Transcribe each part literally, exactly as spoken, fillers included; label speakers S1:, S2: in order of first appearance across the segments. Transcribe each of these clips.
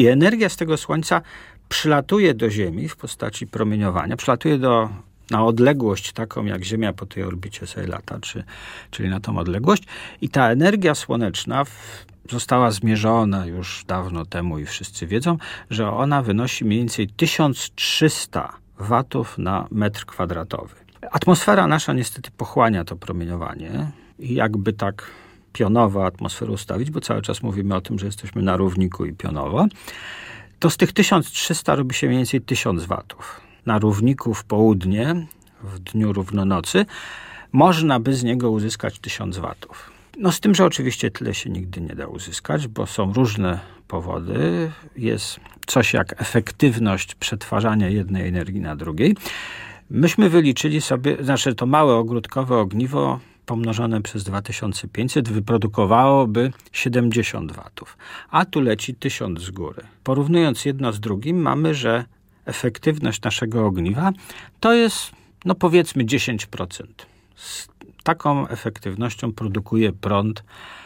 S1: I energia z tego słońca przylatuje do Ziemi w postaci promieniowania, przylatuje do, na odległość taką, jak Ziemia po tej orbicie sobie lata, czy, czyli na tą odległość. I ta energia słoneczna w, została zmierzona już dawno temu i wszyscy wiedzą, że ona wynosi mniej więcej tysiąc trzysta watów na metr kwadratowy. Atmosfera nasza niestety pochłania to promieniowanie i jakby tak pionowo atmosferę ustawić, bo cały czas mówimy o tym, że jesteśmy na równiku i pionowo, to z tych tysiąc trzysta robi się mniej więcej tysiąc watów. Na równiku w południe, w dniu równonocy, można by z niego uzyskać tysiąc watów. No z tym, że oczywiście tyle się nigdy nie da uzyskać, bo są różne powody. Jest coś jak efektywność przetwarzania jednej energii na drugiej. Myśmy wyliczyli sobie, znaczy to małe ogródkowe ogniwo pomnożone przez dwa tysiące pięćset wyprodukowałoby siedemdziesiąt watów, a tu leci tysiąc z góry. Porównując jedno z drugim, mamy, że efektywność naszego ogniwa to jest, no powiedzmy, dziesięć procent. Z taką efektywnością produkuje prąd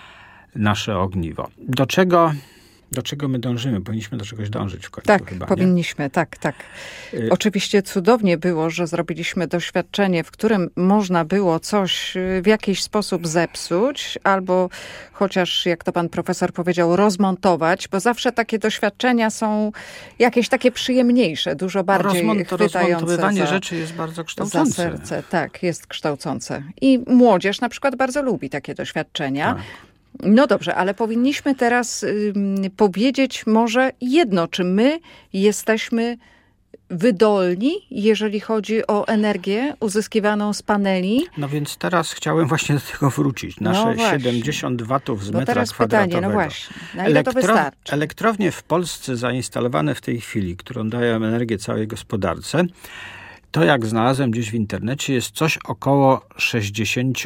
S1: nasze ogniwo. Do czego... Do czego my dążymy? Powinniśmy do czegoś dążyć w końcu
S2: tak,
S1: chyba,
S2: powinniśmy, nie? tak, tak. Y- Oczywiście cudownie było, że zrobiliśmy doświadczenie, w którym można było coś w jakiś sposób zepsuć, albo chociaż, jak to pan profesor powiedział, rozmontować, bo zawsze takie doświadczenia są jakieś takie przyjemniejsze, dużo bardziej
S1: Rozmont-
S2: chwytające
S1: rozmontowywanie
S2: za,
S1: rzeczy jest bardzo kształcące.
S2: za serce. Tak, jest kształcące. I młodzież na przykład bardzo lubi takie doświadczenia.
S1: Tak.
S2: No dobrze, ale powinniśmy teraz y, powiedzieć może jedno, czy my jesteśmy wydolni, jeżeli chodzi o energię uzyskiwaną z paneli?
S1: No więc teraz chciałem właśnie do tego wrócić. Nasze
S2: no
S1: siedemdziesiąt watów z
S2: Bo
S1: metra
S2: teraz
S1: kwadratowego.
S2: pytanie, no właśnie, na ile to wystarczy?
S1: Elektrownie w Polsce zainstalowane w tej chwili, które dają energię całej gospodarce, to jak znalazłem gdzieś w internecie, jest coś około sześćdziesiąt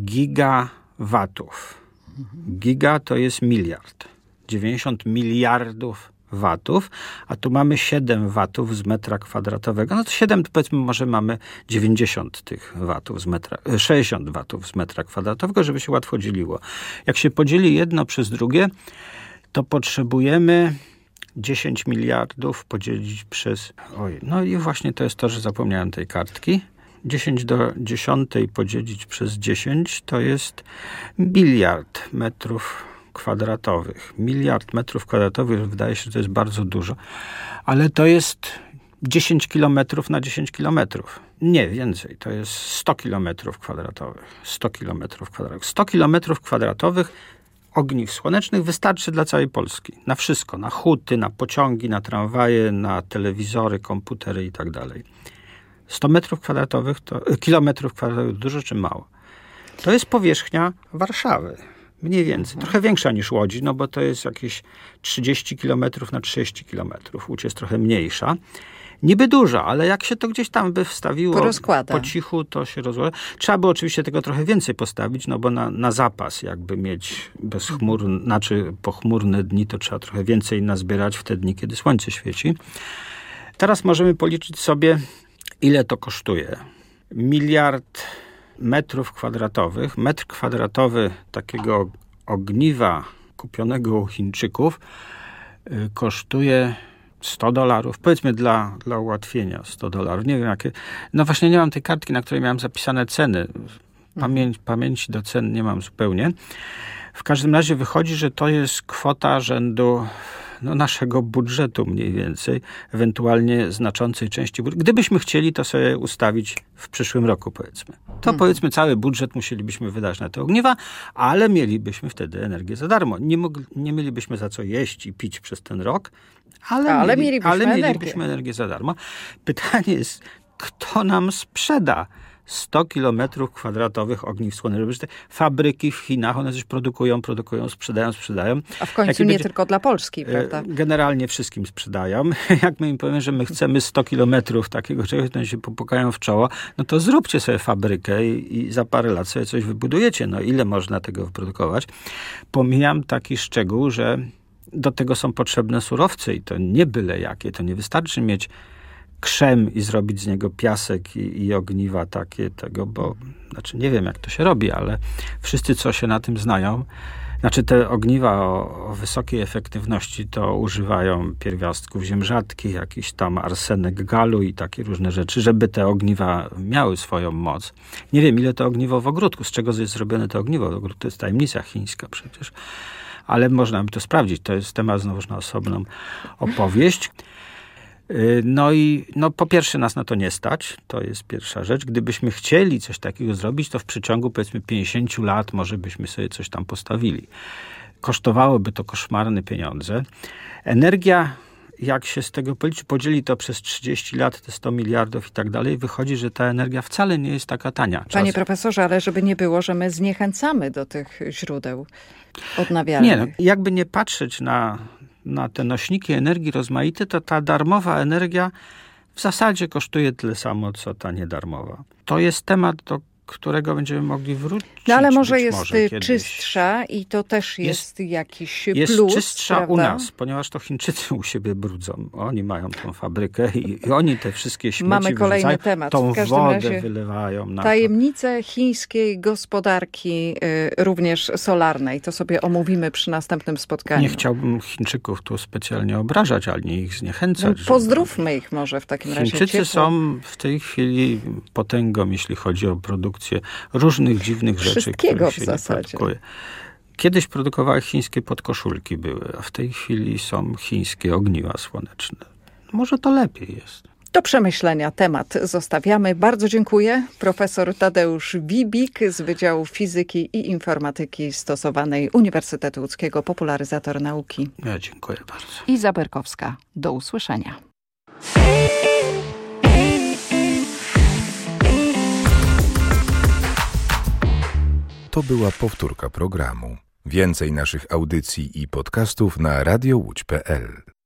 S1: gigawatów. Giga to jest miliard. dziewięćdziesiąt miliardów watów, a tu mamy siedem watów z metra kwadratowego. No to siedem, to powiedzmy, może mamy dziewięćdziesiąt tych watów z metra, sześćdziesiąt watów z metra kwadratowego, żeby się łatwo dzieliło. Jak się podzieli jedno przez drugie, to potrzebujemy dziesięć miliardów podzielić przez... Oj, no i właśnie to jest to, że zapomniałem tej kartki. dziesięć do dziesiątej podzielić przez dziesięć to jest biliard metrów kwadratowych. Miliard metrów kwadratowych, wydaje się, że to jest bardzo dużo, ale to jest dziesięć kilometrów na dziesięć kilometrów. Nie, więcej. To jest sto kilometrów kwadratowych. sto kilometrów kwadratowych. sto kilometrów kwadratowych ogniw słonecznych wystarczy dla całej Polski. Na wszystko. Na huty, na pociągi, na tramwaje, na telewizory, komputery i tak dalej. sto metrów kwadratowych, to, kilometrów kwadratowych dużo czy mało? To jest powierzchnia Warszawy. Mniej więcej. Trochę większa niż Łodzi, no bo to jest jakieś trzydzieści kilometrów na trzydzieści kilometrów. Łódź jest trochę mniejsza. Niby duża, ale jak się to gdzieś tam by wstawiło
S2: Porozkłada.
S1: po cichu, to się rozłoży. Trzeba by oczywiście tego trochę więcej postawić, no bo na, na zapas jakby mieć bez chmur, znaczy pochmurne dni, to trzeba trochę więcej nazbierać w te dni, kiedy słońce świeci. Teraz możemy policzyć sobie, ile to kosztuje. Miliard metrów kwadratowych. Metr kwadratowy takiego ogniwa kupionego u Chińczyków yy, kosztuje sto dolarów. Powiedzmy dla, dla ułatwienia sto dolarów. Nie wiem jakie. No właśnie nie mam tej kartki, na której miałem zapisane ceny. Pamięć, pamięci do cen nie mam zupełnie. W każdym razie wychodzi, że to jest kwota rzędu no, naszego budżetu mniej więcej, ewentualnie znaczącej części budżetu. Gdybyśmy chcieli to sobie ustawić w przyszłym roku, powiedzmy. To hmm. powiedzmy cały budżet musielibyśmy wydać na te ogniwa, ale mielibyśmy wtedy energię za darmo. Nie, mogli, nie mielibyśmy za co jeść i pić przez ten rok, ale,
S2: ale,
S1: mieli,
S2: mielibyśmy,
S1: ale
S2: energię.
S1: mielibyśmy energię za darmo. Pytanie jest, kto nam sprzeda sto kilometrów kwadratowych ogniw słonecznych. Te fabryki w Chinach, one coś produkują, produkują, sprzedają, sprzedają.
S2: A w końcu
S1: Jakie
S2: nie
S1: będzie...
S2: tylko dla Polski, prawda?
S1: Generalnie wszystkim sprzedają. Jak my im powiemy, że my chcemy sto kilometrów takiego czegoś, to się popukają w czoło, no to zróbcie sobie fabrykę i, i za parę lat sobie coś wybudujecie. No ile można tego wyprodukować? Pomijam taki szczegół, że do tego są potrzebne surowce i to nie byle jakie. To nie wystarczy mieć krzem i zrobić z niego piasek i, i ogniwa takie tego, bo znaczy nie wiem jak to się robi, ale wszyscy co się na tym znają, Znaczy te ogniwa o, o wysokiej efektywności to używają pierwiastków ziem rzadkich, jakiś tam arsenek galu i takie różne rzeczy, żeby te ogniwa miały swoją moc. Nie wiem, ile to ogniwo w ogródku, z czego jest zrobione to ogniwo w ogródku, to jest tajemnica chińska przecież. Ale można by to sprawdzić. To jest temat znowuż na osobną opowieść. No i no po pierwsze nas na to nie stać. To jest pierwsza rzecz. Gdybyśmy chcieli coś takiego zrobić, to w przeciągu powiedzmy pięćdziesięciu lat może byśmy sobie coś tam postawili. Kosztowałoby to koszmarne pieniądze. Energia, jak się z tego policzy, podzieli to przez trzydzieści lat, te sto miliardów i tak dalej, wychodzi, że ta energia wcale nie jest taka tania. Czas...
S2: Panie profesorze, ale żeby nie było, że my zniechęcamy do tych źródeł odnawialnych.
S1: Nie, no, jakby nie patrzeć na, na te nośniki energii rozmaite, to ta darmowa energia w zasadzie kosztuje tyle samo, co ta niedarmowa. To jest temat, do którego będziemy mogli wrócić.
S2: No ale może jest
S1: może
S2: czystsza i to też jest, jest jakiś
S1: jest
S2: plus,
S1: Jest czystsza
S2: prawda?
S1: u nas, ponieważ to Chińczycy u siebie brudzą. Oni mają tą fabrykę i, i oni te wszystkie śmieci
S2: Mamy kolejny
S1: wyrzucają,
S2: temat.
S1: tą
S2: w każdym
S1: wodę
S2: razie
S1: wylewają na
S2: tajemnice to. chińskiej gospodarki, y, również solarnej. To sobie omówimy przy następnym spotkaniu.
S1: Nie chciałbym Chińczyków tu specjalnie obrażać, ani ich zniechęcać.
S2: No, pozdrówmy żeby... ich może w takim razie.
S1: Chińczycy
S2: ciepło.
S1: są w tej chwili potęgą, jeśli chodzi o produkcję różnych dziwnych rzeczy,
S2: Wszystkiego
S1: się
S2: w zasadzie.
S1: Nie produkuje. Kiedyś produkowały chińskie podkoszulki były, a w tej chwili są chińskie ogniwa słoneczne. Może to lepiej jest.
S2: Do przemyślenia temat zostawiamy. Bardzo dziękuję. Profesor Tadeusz Wibik z Wydziału Fizyki i Informatyki Stosowanej Uniwersytetu Łódzkiego, popularyzator nauki.
S1: Ja dziękuję bardzo.
S2: Iza Berkowska. Do usłyszenia.
S3: To była powtórka programu. Więcej naszych audycji i podcastów na radio łódź kropka pe el.